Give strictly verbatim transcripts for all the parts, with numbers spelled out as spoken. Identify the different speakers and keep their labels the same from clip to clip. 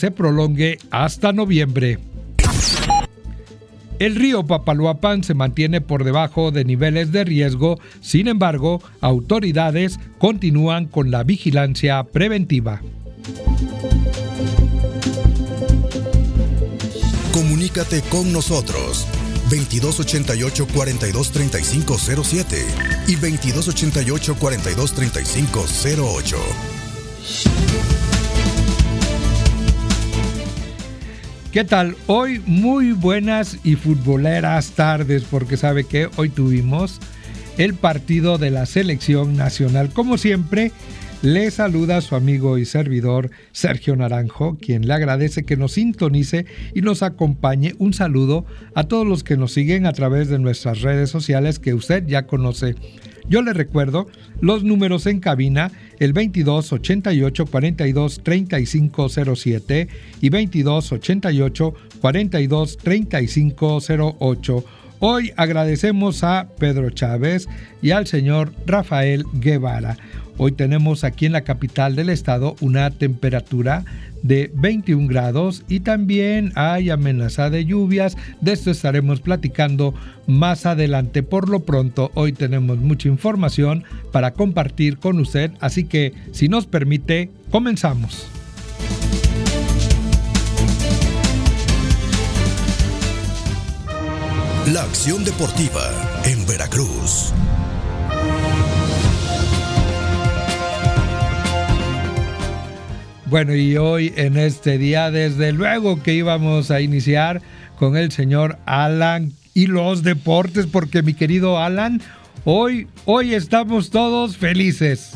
Speaker 1: se prolongue hasta noviembre. El río Papaloapan se mantiene por debajo de niveles de riesgo, sin embargo, autoridades continúan con la vigilancia preventiva.
Speaker 2: Comunícate con nosotros veintidós ochenta y ocho, cuarenta y dos, treinta y cinco cero siete y veintidós ochenta y ocho, cuarenta y dos, treinta y cinco cero ocho.
Speaker 1: ¿Qué tal? Hoy muy buenas y futboleras tardes, porque sabe que hoy tuvimos el partido de la selección nacional. Como siempre, le saluda a su amigo y servidor Sergio Naranjo, quien le agradece que nos sintonice y nos acompañe. Un saludo a todos los que nos siguen a través de nuestras redes sociales que usted ya conoce. Yo le recuerdo los números en cabina, el veintidós ochenta y ocho, cuarenta y dos, treinta y cinco cero siete y veintidós ochenta y ocho, cuarenta y dos, treinta y cinco cero ocho. Hoy agradecemos a Pedro Chávez y al señor Rafael Guevara. Hoy tenemos aquí en la capital del estado una temperatura de veintiún grados y también hay amenaza de lluvias. De esto estaremos platicando más adelante. Por lo pronto, hoy tenemos mucha información para compartir con usted, así que si nos permite, comenzamos.
Speaker 2: La acción deportiva en Veracruz.
Speaker 1: Bueno, y hoy en este día, desde luego que íbamos a iniciar con el señor Alan y los deportes, porque mi querido Alan, hoy, hoy estamos todos felices.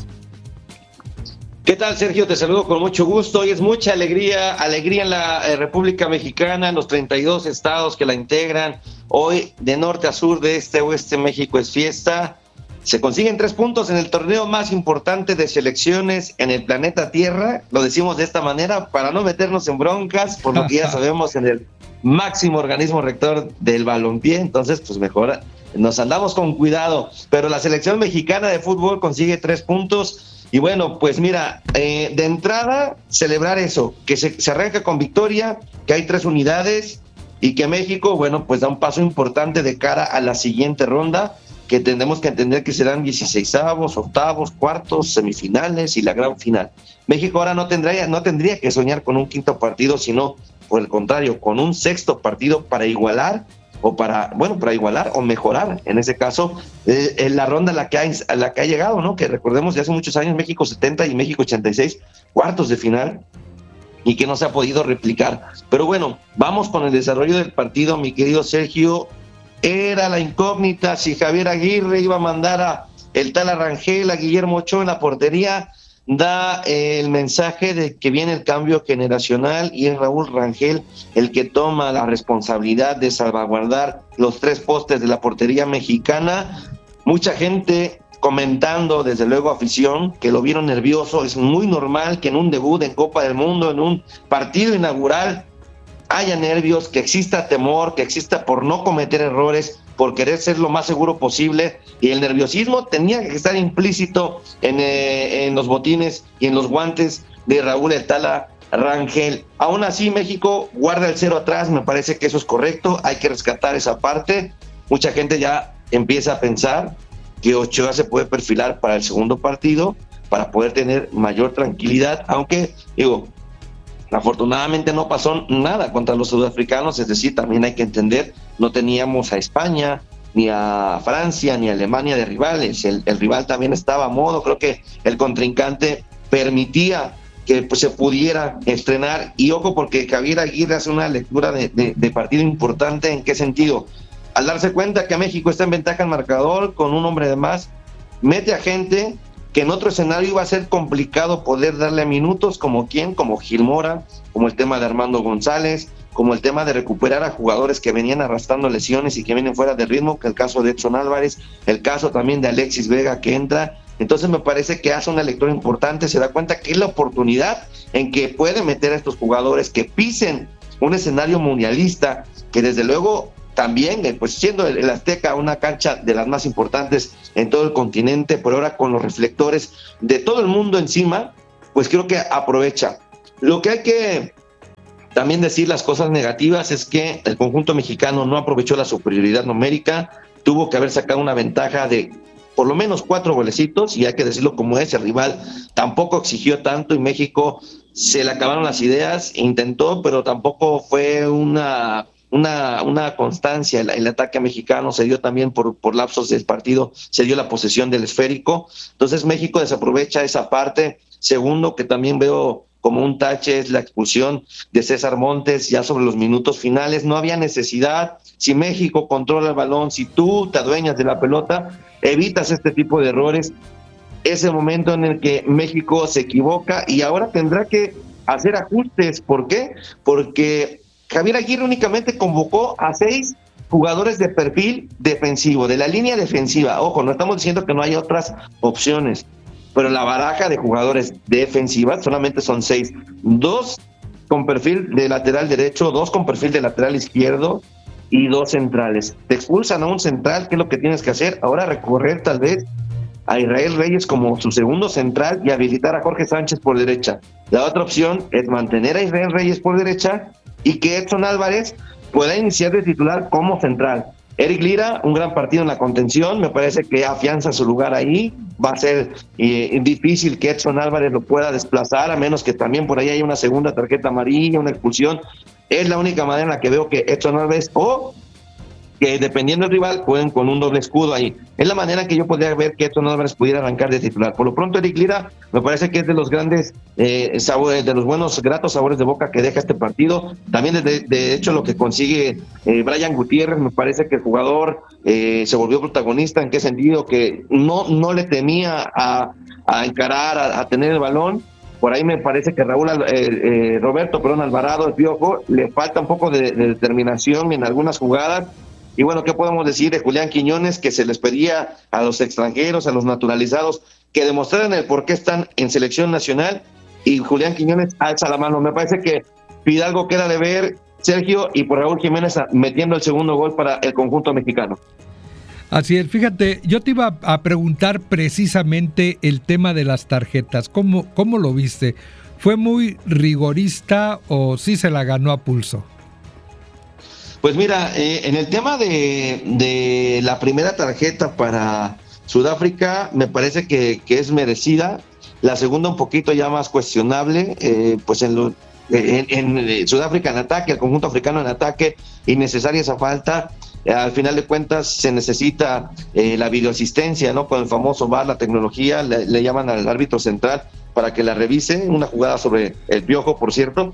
Speaker 3: ¿Qué tal, Sergio? Te saludo con mucho gusto. Hoy es mucha alegría, alegría en la eh, República Mexicana, en los treinta y dos estados que la integran. Hoy, de norte a sur, de este a oeste, México es fiesta. Se consiguen tres puntos en el torneo más importante de selecciones en el planeta Tierra. Lo decimos de esta manera para no meternos en broncas, por lo que ya sabemos en el máximo organismo rector del balompié. Entonces, pues mejor nos andamos con cuidado. Pero la selección mexicana de fútbol consigue tres puntos. Y bueno, pues mira, eh, de entrada, celebrar eso, que se, se arranca con victoria, que hay tres unidades y que México, bueno, pues da un paso importante de cara a la siguiente ronda, que tenemos que entender que serán dieciseisavos, octavos, cuartos, semifinales y la gran final. México ahora no tendría, no tendría que soñar con un quinto partido, sino por el contrario, con un sexto partido para igualar o para, bueno, para igualar o mejorar, en ese caso, eh, en la ronda a la, que ha, a la que ha llegado, ¿no? Que recordemos de hace muchos años, México setenta y México ochenta y seis, cuartos de final, y que no se ha podido replicar. Pero bueno, vamos con el desarrollo del partido, mi querido Sergio. Era la incógnita si Javier Aguirre iba a mandar a el tal Rangel, a Guillermo Ochoa en la portería. Da eh, el mensaje de que viene el cambio generacional y es Raúl Rangel el que toma la responsabilidad de salvaguardar los tres postes de la portería mexicana. Mucha gente comentando, desde luego afición, que lo vieron nervioso. Es muy normal que en un debut en Copa del Mundo, en un partido inaugural, haya nervios, que exista temor, que exista por no cometer errores, por querer ser lo más seguro posible, y el nerviosismo tenía que estar implícito en, eh, en los botines y en los guantes de Raúl El Tala Rangel. Aún así, México guarda el cero atrás, me parece que eso es correcto, hay que rescatar esa parte. Mucha gente ya empieza a pensar que Ochoa se puede perfilar para el segundo partido, para poder tener mayor tranquilidad, aunque, digo, afortunadamente no pasó nada contra los sudafricanos, es decir, también hay que entender, no teníamos a España, ni a Francia, ni a Alemania de rivales, el, el rival también estaba a modo, creo que el contrincante permitía que pues, se pudiera estrenar, y ojo porque Javier Aguirre hace una lectura de, de, de partido importante. ¿En qué sentido? Al darse cuenta que México está en ventaja en marcador, con un hombre de más, mete a gente que en otro escenario iba a ser complicado poder darle minutos, como quién, como Gil Mora, como el tema de Armando González, como el tema de recuperar a jugadores que venían arrastrando lesiones y que vienen fuera de ritmo, que el caso de Edson Álvarez, el caso también de Alexis Vega que entra. Entonces me parece que hace una lectura importante, se da cuenta que es la oportunidad en que puede meter a estos jugadores que pisen un escenario mundialista, que desde luego también, pues siendo el Azteca una cancha de las más importantes en todo el continente, por ahora con los reflectores de todo el mundo encima, pues creo que aprovecha. Lo que hay que También decir las cosas negativas es que el conjunto mexicano no aprovechó la superioridad numérica, tuvo que haber sacado una ventaja de por lo menos cuatro golecitos, y hay que decirlo como es, el rival tampoco exigió tanto y México se le acabaron las ideas, intentó, pero tampoco fue una, una, una constancia. El, el ataque mexicano se dio también por, por lapsos del partido, se dio la posesión del esférico, entonces México desaprovecha esa parte. Segundo, que también veo como un tache, es la expulsión de César Montes ya sobre los minutos finales. No había necesidad. Si México controla el balón, si tú te adueñas de la pelota, evitas este tipo de errores. Es el momento en el que México se equivoca y ahora tendrá que hacer ajustes. ¿Por qué? Porque Javier Aguirre únicamente convocó a seis jugadores de perfil defensivo, de la línea defensiva. Ojo, no estamos diciendo que no hay otras opciones, pero la baraja de jugadores defensivas solamente son seis. Dos con perfil de lateral derecho, dos con perfil de lateral izquierdo y dos centrales. Te expulsan a un central, ¿qué es lo que tienes que hacer? Ahora recorrer tal vez a Israel Reyes como su segundo central y habilitar a Jorge Sánchez por derecha. La otra opción es mantener a Israel Reyes por derecha y que Edson Álvarez pueda iniciar de titular como central. Eric Lira, un gran partido en la contención, me parece que afianza su lugar ahí. Va a ser eh, difícil que Edson Álvarez lo pueda desplazar, a menos que también por ahí haya una segunda tarjeta amarilla, una expulsión. Es la única manera en la que veo que Edson Álvarez, o que dependiendo del rival, pueden con un doble escudo ahí. Es la manera en que yo podría ver que Edson Álvarez pudiera arrancar de titular. Por lo pronto, Eric Lira me parece que es de los grandes eh, sabores, de los buenos, gratos sabores de boca que deja este partido. También, de, de hecho, lo que consigue eh, Brian Gutiérrez, me parece que el jugador eh, se volvió protagonista. ¿En qué sentido? Que no, no le temía a, a encarar, a, a tener el balón. Por ahí me parece que Raúl, eh, eh, Roberto, perdón, Alvarado, el Piojo, le falta un poco de, de determinación en algunas jugadas. Y bueno, ¿qué podemos decir de Julián Quiñones? Que se les pedía a los extranjeros, a los naturalizados, que demostraran el por qué están en selección nacional, y Julián Quiñones alza la mano. Me parece que Fidalgo queda de ver, Sergio, y por Raúl Jiménez metiendo el segundo gol para el conjunto mexicano.
Speaker 1: Así es, fíjate, yo te iba a preguntar precisamente el tema de las tarjetas. ¿Cómo, cómo lo viste? ¿Fue muy rigorista o sí se la ganó a pulso?
Speaker 3: Pues mira, eh, en el tema de, de la primera tarjeta para Sudáfrica, me parece que, que es merecida. La segunda un poquito ya más cuestionable, eh, pues en, lo, en, en Sudáfrica en ataque, el conjunto africano en ataque, innecesaria esa falta. Eh, al final de cuentas se necesita eh, la videoasistencia, ¿no? Con el famoso V A R, la tecnología, le, le llaman al árbitro central para que la revise, una jugada sobre el Piojo, por cierto.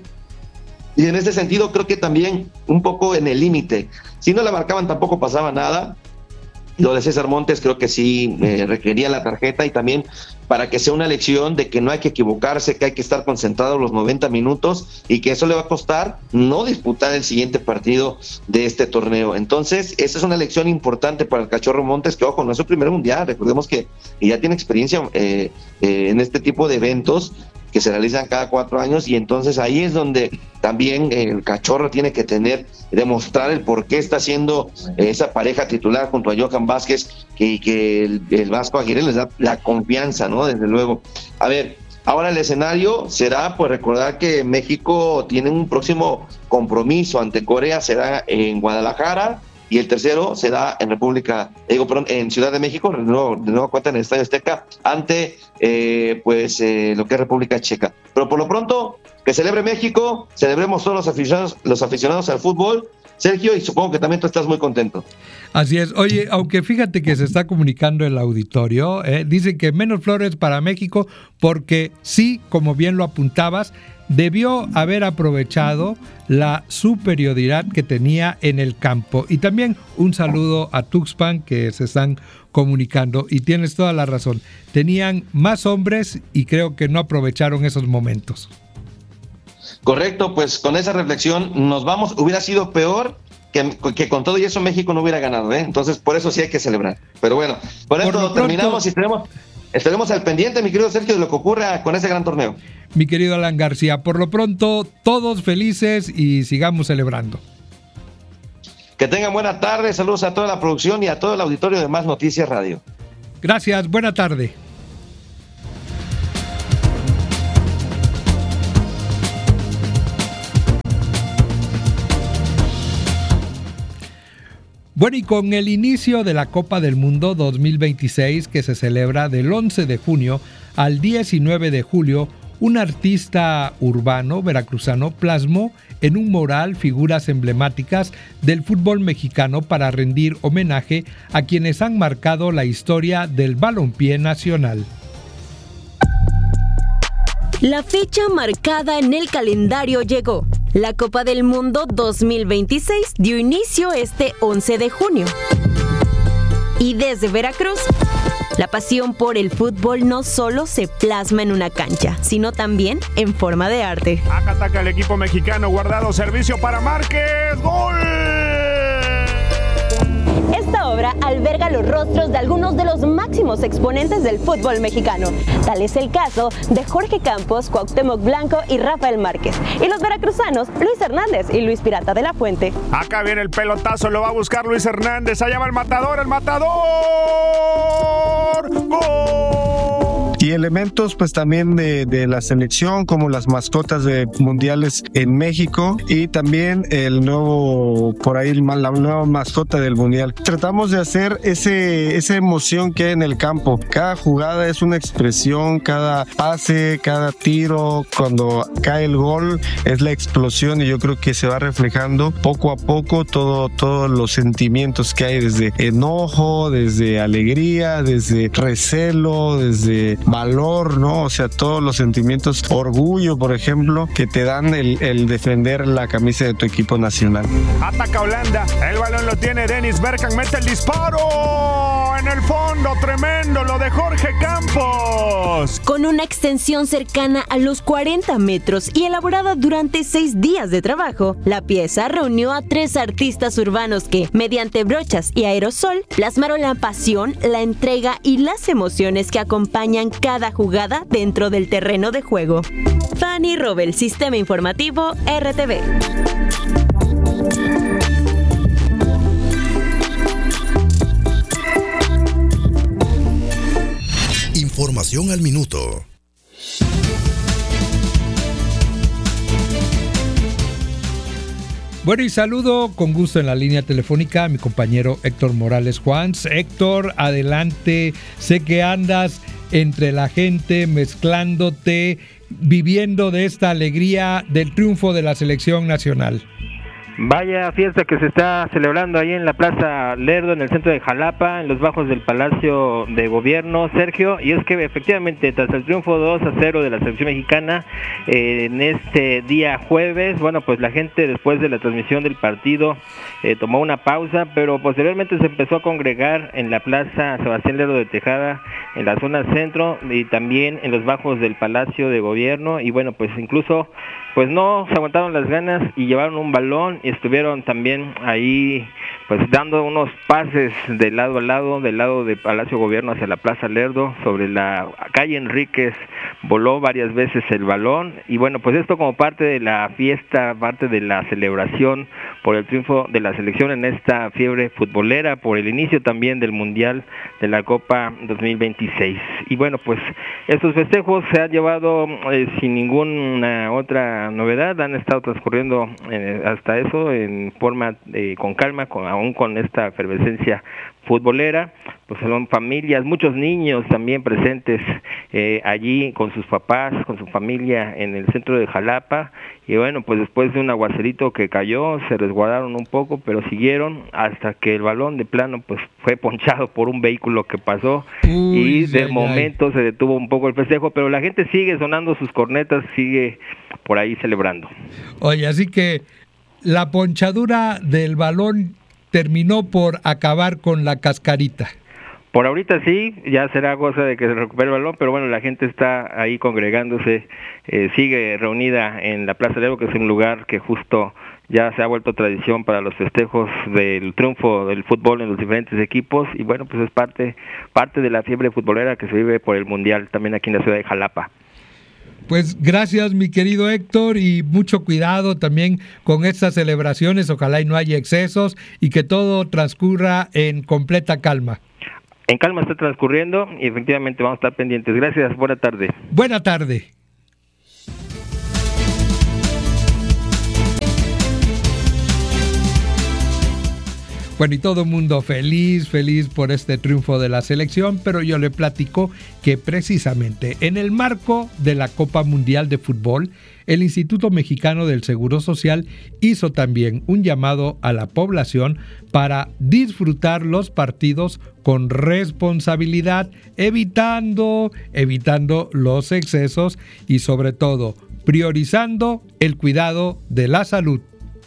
Speaker 3: Y en ese sentido creo que también un poco en el límite. Si no la marcaban tampoco pasaba nada. Lo de César Montes creo que sí eh, requería la tarjeta, y también para que sea una lección de que no hay que equivocarse, que hay que estar concentrado los noventa minutos y que eso le va a costar no disputar el siguiente partido de este torneo. Entonces esa es una lección importante para el Cachorro Montes, que ojo, no es su primer mundial, recordemos que ya tiene experiencia eh, eh, en este tipo de eventos que se realizan cada cuatro años, y entonces ahí es donde también el Cachorro tiene que tener, demostrar el por qué está haciendo esa pareja titular junto a Johan Vázquez, que, que el, el Vasco Aguirre les da la confianza, ¿no? Desde luego. A ver, ahora el escenario será, pues recordar que México tiene un próximo compromiso ante Corea, será en Guadalajara, y el tercero se da en República, digo, perdón, en Ciudad de México, de nuevo, de nuevo cuenta en el Estadio Azteca, ante eh, pues eh, lo que es República Checa. Pero por lo pronto, que celebre México, celebremos todos los aficionados, los aficionados al fútbol, Sergio, y supongo que también tú estás muy contento.
Speaker 1: Así es. Oye, aunque fíjate que se está comunicando el auditorio, eh, dice que menos flores para México, porque sí, como bien lo apuntabas, debió haber aprovechado la superioridad que tenía en el campo. Y también un saludo a Tuxpan, que se están comunicando, y tienes toda la razón. Tenían más hombres y creo que no aprovecharon esos momentos.
Speaker 3: Correcto, pues con esa reflexión nos vamos. Hubiera sido peor que, que con todo y eso México no hubiera ganado, ¿eh? Entonces por eso sí hay que celebrar. Pero bueno, por, por esto pronto, terminamos y estaremos, estaremos al pendiente, mi querido Sergio, de lo que ocurra con ese gran torneo.
Speaker 1: Mi querido Alan García, por lo pronto todos felices y sigamos celebrando.
Speaker 3: Que tengan buena tarde, saludos a toda la producción y a todo el auditorio de Más Noticias Radio.
Speaker 1: Gracias, buena tarde. Bueno, y con el inicio de la Copa del Mundo dos mil veintiséis, que se celebra del once de junio al diecinueve de julio, un artista urbano veracruzano plasmó en un mural figuras emblemáticas del fútbol mexicano para rendir homenaje a quienes han marcado la historia del balompié nacional.
Speaker 4: La fecha marcada en el calendario llegó. La Copa del Mundo dos mil veintiséis dio inicio este once de junio. Y desde Veracruz, la pasión por el fútbol no solo se plasma en una cancha, sino también en forma de arte.
Speaker 5: Acá ataca el equipo mexicano, Guardado, servicio para Márquez, ¡gol!
Speaker 4: Esta obra alberga los rostros de algunos de los máximos exponentes del fútbol mexicano. Tal es el caso de Jorge Campos, Cuauhtémoc Blanco y Rafael Márquez. Y los veracruzanos, Luis Hernández y Luis Pirata de la Fuente.
Speaker 5: Acá viene el pelotazo, lo va a buscar Luis Hernández. Allá va el matador, el matador. ¡Gol!
Speaker 6: Y elementos pues también de, de la selección, como las mascotas de mundiales en México y también el nuevo, por ahí la nueva mascota del mundial. Tratamos de hacer ese, esa emoción que hay en el campo. Cada jugada es una expresión, cada pase, cada tiro, cuando cae el gol es la explosión, y yo creo que se va reflejando poco a poco todo, todos los sentimientos que hay, desde enojo, desde alegría, desde recelo, desde valor, ¿no? O sea, todos los sentimientos, orgullo, por ejemplo, que te dan el, el defender la camisa de tu equipo nacional.
Speaker 5: Ataca Holanda, el balón lo tiene Dennis Bergkamp, mete el disparo en el fondo, tremendo, lo de Jorge Campos.
Speaker 4: Con una extensión cercana a los cuarenta metros y elaborada durante seis días de trabajo, la pieza reunió a tres artistas urbanos que, mediante brochas y aerosol, plasmaron la pasión, la entrega y las emociones que acompañan cada jugada dentro del terreno de juego. Fanny Robel, Sistema Informativo R T V.
Speaker 2: Información al minuto.
Speaker 1: Bueno, y saludo con gusto en la línea telefónica a mi compañero Héctor Morales Juans. Héctor, adelante, sé que andas entre la gente, mezclándote, viviendo de esta alegría del triunfo de la selección nacional.
Speaker 7: Vaya fiesta que se está celebrando ahí en la Plaza Lerdo, en el centro de Jalapa, en los bajos del Palacio de Gobierno, Sergio, y es que efectivamente tras el triunfo dos a cero de la selección mexicana eh, en este día jueves, bueno, pues la gente después de la transmisión del partido eh, tomó una pausa, pero posteriormente se empezó a congregar en la Plaza Sebastián Lerdo de Tejada, en la zona centro y también en los bajos del Palacio de Gobierno, y bueno, pues incluso pues no se aguantaron las ganas y llevaron un balón y estuvieron también ahí pues dando unos pases de lado a lado, del lado de Palacio Gobierno hacia la Plaza Lerdo, sobre la calle Enríquez voló varias veces el balón, y bueno, pues esto como parte de la fiesta, parte de la celebración por el triunfo de la selección en esta fiebre futbolera, por el inicio también del Mundial de la Copa dos mil veintiséis. Y bueno, pues estos festejos se han llevado eh, sin ninguna otra novedad, han estado transcurriendo eh, hasta eso en forma eh, con calma, con, aún con esta efervescencia futbolera, pues son familias, muchos niños también presentes eh, allí con sus papás, con su familia en el centro de Jalapa, y bueno, pues después de un aguacerito que cayó, se resguardaron un poco, pero siguieron hasta que el balón de plano pues fue ponchado por un vehículo que pasó. Uy, y de ay, momento ay. se detuvo un poco el festejo, pero la gente sigue sonando sus cornetas, sigue por ahí celebrando.
Speaker 1: Oye, así que la ponchadura del balón terminó por acabar con la cascarita.
Speaker 7: Por ahorita sí, ya será cosa de que se recupere el balón, pero bueno, la gente está ahí congregándose, eh, sigue reunida en la Plaza Lerdo, que es un lugar que justo ya se ha vuelto tradición para los festejos del triunfo del fútbol en los diferentes equipos, y bueno, pues es parte, parte de la fiebre futbolera que se vive por el Mundial, también aquí en la ciudad de Jalapa.
Speaker 1: Pues gracias, mi querido Héctor, y mucho cuidado también con estas celebraciones, ojalá y no haya excesos y que todo transcurra en completa calma.
Speaker 7: En calma está transcurriendo y efectivamente vamos a estar pendientes. Gracias, buena tarde.
Speaker 1: Buena tarde. Bueno, Bueno, y todo el mundo feliz, feliz por este triunfo de la selección, pero yo le platico que precisamente en el marco de la Copa Mundial de Fútbol, el Instituto Mexicano del Seguro Social hizo también un llamado a la población para disfrutar los partidos con responsabilidad, evitando, evitando los excesos y sobre todo priorizando el cuidado de la salud.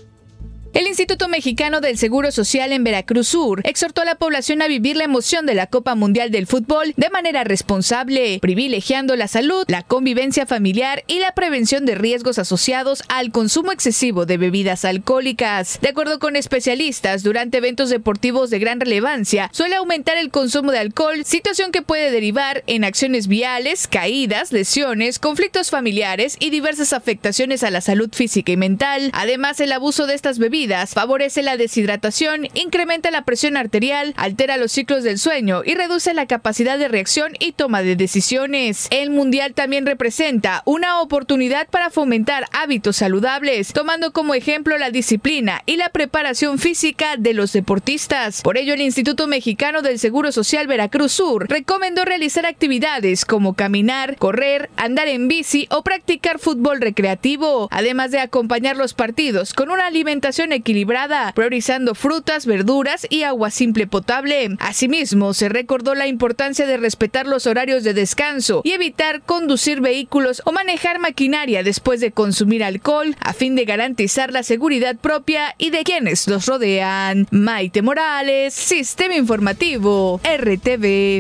Speaker 8: El Instituto Mexicano del Seguro Social en Veracruz Sur exhortó a la población a vivir la emoción de la Copa Mundial del Fútbol de manera responsable, privilegiando la salud, la convivencia familiar y la prevención de riesgos asociados al consumo excesivo de bebidas alcohólicas. De acuerdo con especialistas, durante eventos deportivos de gran relevancia suele aumentar el consumo de alcohol, situación que puede derivar en acciones viales, caídas, lesiones, conflictos familiares y diversas afectaciones a la salud física y mental. Además, el abuso de estas bebidas favorece la deshidratación, incrementa la presión arterial, altera los ciclos del sueño y reduce la capacidad de reacción y toma de decisiones. El Mundial también representa una oportunidad para fomentar hábitos saludables, tomando como ejemplo la disciplina y la preparación física de los deportistas. Por ello, el Instituto Mexicano del Seguro Social Veracruz Sur recomendó realizar actividades como caminar, correr, andar en bici o practicar fútbol recreativo, además de acompañar los partidos con una alimentación equilibrada, priorizando frutas, verduras y agua simple potable. Asimismo, se recordó la importancia de respetar los horarios de descanso y evitar conducir vehículos o manejar maquinaria después de consumir alcohol, a fin de garantizar la seguridad propia y de quienes los rodean. Maite Morales, Sistema Informativo, R T V.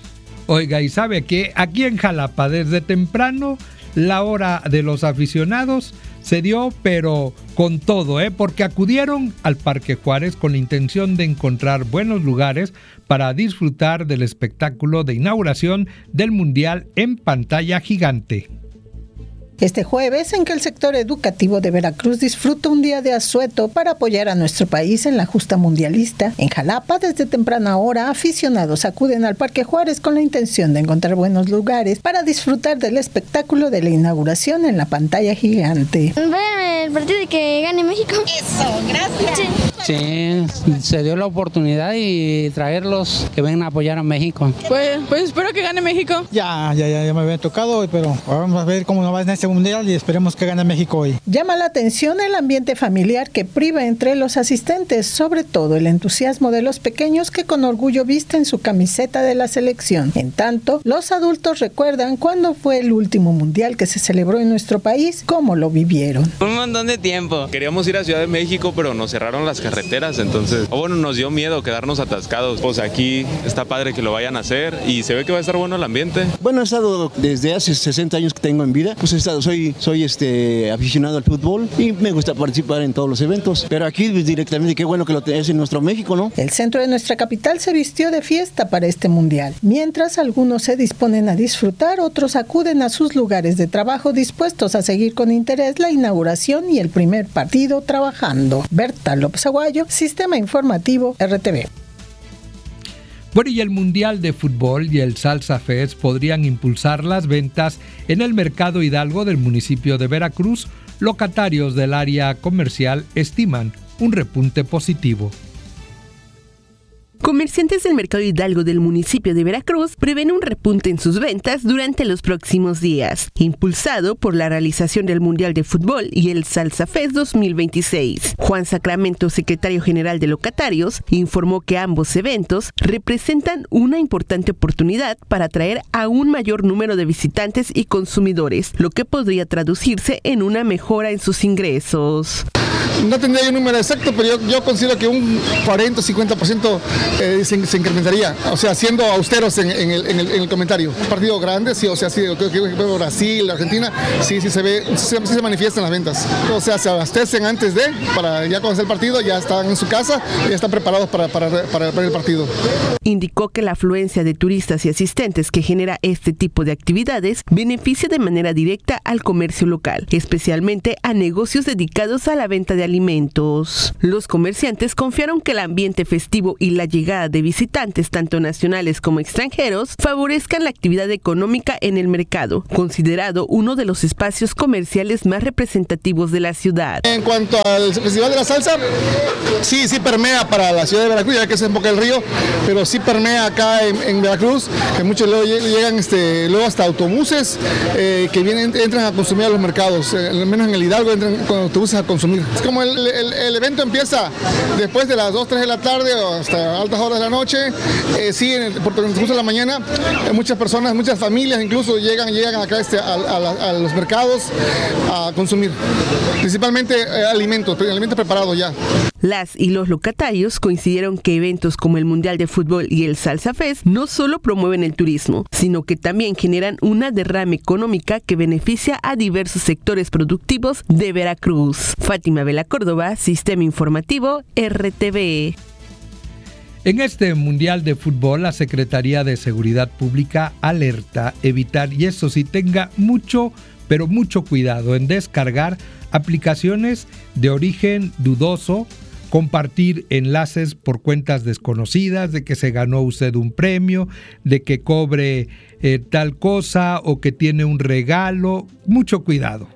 Speaker 1: Oiga, ¿y sabe qué? Aquí en Jalapa, desde temprano, la hora de los aficionados se dio, pero con todo, ¿eh? Porque acudieron al Parque Juárez con la intención de encontrar buenos lugares para disfrutar del espectáculo de inauguración del Mundial en pantalla gigante.
Speaker 9: Este jueves, en que el sector educativo de Veracruz disfruta un día de asueto para apoyar a nuestro país en la justa mundialista, en Jalapa, desde temprana hora, aficionados acuden al Parque Juárez con la intención de encontrar buenos lugares para disfrutar del espectáculo de la inauguración en la pantalla gigante.
Speaker 10: Ver el partido y que gane México.
Speaker 9: Eso, gracias.
Speaker 11: Sí, se dio la oportunidad y traerlos que vengan a apoyar a México.
Speaker 12: Pues, pues espero que gane México.
Speaker 13: Ya, ya, ya, ya me había tocado, pero vamos a ver cómo nos va en este mundial y esperemos que gane México hoy.
Speaker 9: Llama la atención el ambiente familiar que priva entre los asistentes, sobre todo el entusiasmo de los pequeños que con orgullo visten su camiseta de la selección. En tanto, los adultos recuerdan cuándo fue el último mundial que se celebró en nuestro país, cómo lo vivieron.
Speaker 14: Un montón de tiempo. Queríamos ir a Ciudad de México, pero nos cerraron las carreteras, entonces, oh, bueno, nos dio miedo quedarnos atascados. Pues aquí está padre que lo vayan a hacer y se ve que va a estar bueno el ambiente.
Speaker 15: Bueno, he estado desde hace sesenta años que tengo en vida, pues he estado Soy, soy este, aficionado al fútbol y me gusta participar en todos los eventos. Pero aquí pues, directamente, qué bueno que lo tenés en nuestro México, ¿no?
Speaker 9: El centro de nuestra capital se vistió de fiesta para este mundial. Mientras algunos se disponen a disfrutar, otros acuden a sus lugares de trabajo dispuestos a seguir con interés la inauguración y el primer partido trabajando. Berta López Aguayo, Sistema Informativo, R T V.
Speaker 1: Bueno, y el Mundial de Fútbol y el Salsa Fest podrían impulsar las ventas en el Mercado Hidalgo del municipio de Veracruz. Locatarios del área comercial estiman un repunte positivo.
Speaker 16: Comerciantes del Mercado Hidalgo del municipio de Veracruz prevén un repunte en sus ventas durante los próximos días, impulsado por la realización del Mundial de Fútbol y el Salsa Fest dos mil veintiséis. Juan Sacramento, secretario general de Locatarios, informó que ambos eventos representan una importante oportunidad para atraer a un mayor número de visitantes y consumidores, lo que podría traducirse en una mejora en sus ingresos.
Speaker 17: No tendría un número exacto, pero yo, yo considero que un cuarenta o cincuenta por ciento eh, se, se incrementaría, o sea, siendo austeros en, en, el, en, el, en el comentario. Un partido grande, sí, o sea, sí, creo que Brasil, Argentina, sí, sí se ve, sí, sí se manifiestan las ventas. O sea, se abastecen antes de, para ya conocer el partido, ya están en su casa, ya están preparados para, para, para, para el partido.
Speaker 16: Indicó que la afluencia de turistas y asistentes que genera este tipo de actividades beneficia de manera directa al comercio local, especialmente a negocios dedicados a la venta de alimentos. Los comerciantes confiaron que el ambiente festivo y la llegada de visitantes, tanto nacionales como extranjeros, favorezcan la actividad económica en el mercado, considerado uno de los espacios comerciales más representativos de la ciudad.
Speaker 17: En cuanto al Festival de la Salsa, sí, sí permea para la ciudad de Veracruz, ya que es en Boca del Río, pero sí permea acá en, en Veracruz, que muchos luego llegan este, luego hasta autobuses eh, que vienen, entran a consumir a los mercados, eh, al menos en el Hidalgo entran con autobuses a consumir. Es como el, el, el evento empieza después de las dos, tres de la tarde o hasta altas horas de la noche, eh, sí, en el, por el transcurso de la mañana, eh, muchas personas, muchas familias incluso llegan, llegan acá este, a, a, a los mercados a consumir, principalmente eh, alimentos, alimentos preparados ya.
Speaker 16: Las y los locatarios coincidieron que eventos como el Mundial de Fútbol y el Salsa Fest no solo promueven el turismo, sino que también generan una derrama económica que beneficia a diversos sectores productivos de Veracruz. Fátima Vela Córdoba, Sistema Informativo R T V.
Speaker 1: En este Mundial de Fútbol, la Secretaría de Seguridad Pública alerta evitar, y eso sí, tenga mucho, pero mucho cuidado en descargar aplicaciones de origen dudoso, compartir enlaces por cuentas desconocidas, de que se ganó usted un premio, de que cobre eh, tal cosa o que tiene un regalo. Mucho cuidado.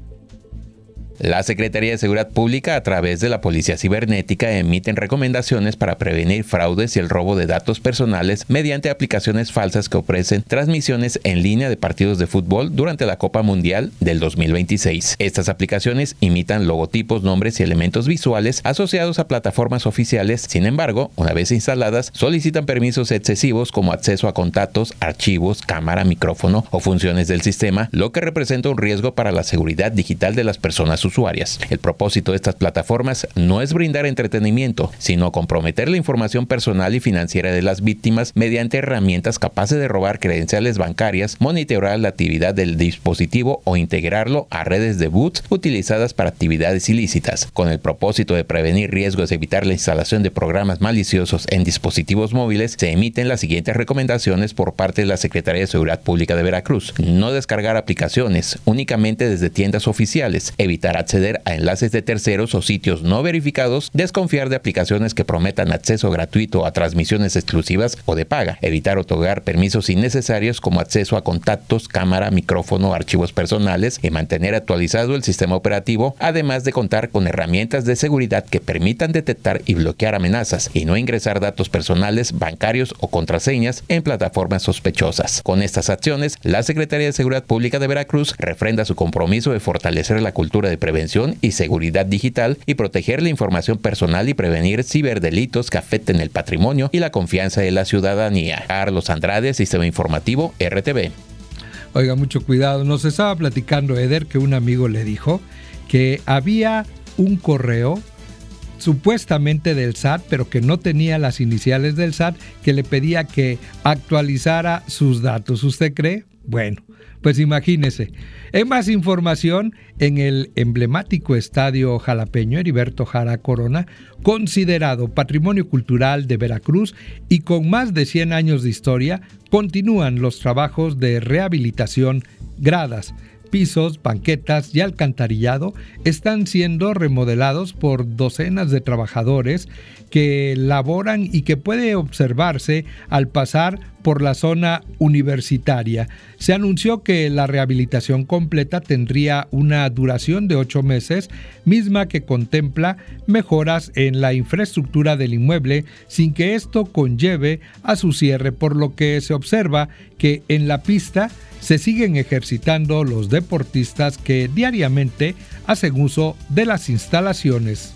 Speaker 18: La Secretaría de Seguridad Pública, a través de la Policía Cibernética, emiten recomendaciones para prevenir fraudes y el robo de datos personales mediante aplicaciones falsas que ofrecen transmisiones en línea de partidos de fútbol durante la Copa Mundial del dos mil veintiséis. Estas aplicaciones imitan logotipos, nombres y elementos visuales asociados a plataformas oficiales. Sin embargo, una vez instaladas, solicitan permisos excesivos como acceso a contactos, archivos, cámara, micrófono o funciones del sistema, lo que representa un riesgo para la seguridad digital de las personas usuarias. El propósito de estas plataformas no es brindar entretenimiento, sino comprometer la información personal y financiera de las víctimas mediante herramientas capaces de robar credenciales bancarias, monitorear la actividad del dispositivo o integrarlo a redes de bots utilizadas para actividades ilícitas. Con el propósito de prevenir riesgos y evitar la instalación de programas maliciosos en dispositivos móviles, se emiten las siguientes recomendaciones por parte de la Secretaría de Seguridad Pública de Veracruz. No descargar aplicaciones únicamente desde tiendas oficiales, evitar acceder a enlaces de terceros o sitios no verificados, desconfiar de aplicaciones que prometan acceso gratuito a transmisiones exclusivas o de paga, evitar otorgar permisos innecesarios como acceso a contactos, cámara, micrófono, archivos personales y mantener actualizado el sistema operativo, además de contar con herramientas de seguridad que permitan detectar y bloquear amenazas y no ingresar datos personales, bancarios o contraseñas en plataformas sospechosas. Con estas acciones, la Secretaría de Seguridad Pública de Veracruz refrenda su compromiso de fortalecer la cultura de prevención y seguridad digital y proteger la información personal y prevenir ciberdelitos que afecten el patrimonio y la confianza de la ciudadanía. Carlos Andrade, Sistema Informativo R T V.
Speaker 1: Oiga, mucho cuidado. Nos estaba platicando Eder que un amigo le dijo que había un correo supuestamente del S A T, pero que no tenía las iniciales del S A T, que le pedía que actualizara sus datos. ¿Usted cree? Bueno, pues imagínese. En más información, en el emblemático estadio jalapeño Heriberto Jara Corona, considerado Patrimonio Cultural de Veracruz y con más de cien años de historia, continúan los trabajos de rehabilitación. Gradas, pisos, banquetas y alcantarillado están siendo remodelados por docenas de trabajadores que laboran y que puede observarse al pasar por la zona universitaria. Se anunció que la rehabilitación completa tendría una duración de ocho meses, misma que contempla mejoras en la infraestructura del inmueble sin que esto conlleve a su cierre, por lo que se observa que en la pista se siguen ejercitando los deportistas que diariamente hacen uso de las instalaciones.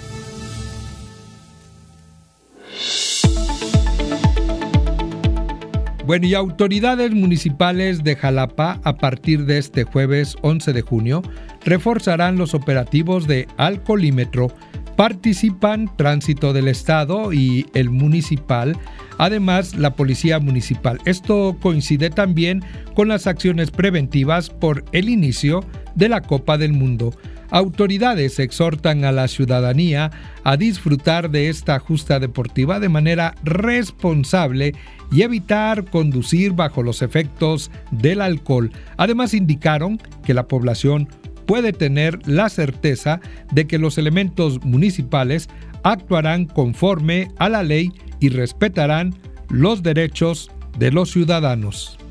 Speaker 1: Bueno, y autoridades municipales de Jalapa, a partir de este jueves once de junio, reforzarán los operativos de alcoholímetro. Participan Tránsito del Estado y el municipal, además la Policía Municipal. Esto coincide también con las acciones preventivas por el inicio de la Copa del Mundo. Autoridades exhortan a la ciudadanía a disfrutar de esta justa deportiva de manera responsable y evitar conducir bajo los efectos del alcohol. Además, indicaron que la población puede tener la certeza de que los elementos municipales actuarán conforme a la ley y respetarán los derechos de los ciudadanos.